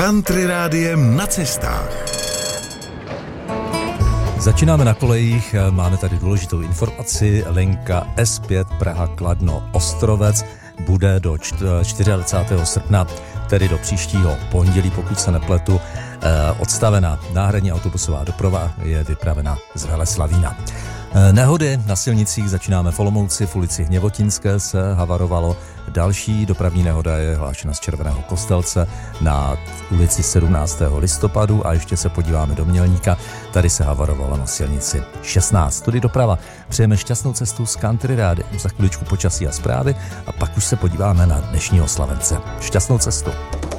Country rádiem na cestách. Začínáme na kolejích, máme tady důležitou informaci. Linka S5 Praha Kladno Ostrovec bude do 24. srpna, tedy do příštího pondělí, pokud se nepletu, odstavená. Náhradní autobusová doprava je vypravena z Veleslavína. Nehody na silnicích začínáme v Olomouci, v ulici Hněvotinské se havarovalo. Další dopravní nehoda je hlášena z Červeného Kostelce na ulici 17. listopadu a ještě se podíváme do Mělníka. Tady se havarovalo na silnici 16. Tudy doprava. Přejeme šťastnou cestu z Country Rády. Za chviličku počasí a zprávy a pak už se podíváme na dnešního slavence. Šťastnou cestu.